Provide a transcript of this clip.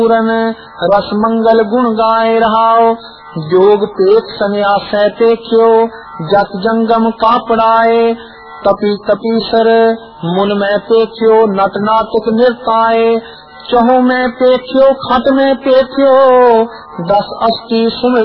पूरन रस मंगल गुण गाए रहाओ। जोग पेट संन्यासै पेख्यो जत जंगम का पड़ाए। तपी तपीसर मुन में पेख्यो नट नाटक नृताए। चहो में पेख्यो खट में पेख्यो दस अष्टी सुन